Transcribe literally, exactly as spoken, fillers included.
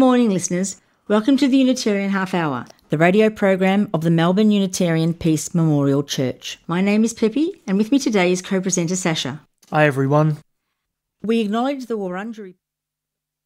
morning, listeners. Welcome to the Unitarian Half Hour, the radio program of the Melbourne Unitarian Peace Memorial Church. My name is Pippi, and with me today is co-presenter Sasha. Hi, everyone. We acknowledge the Wurundjeri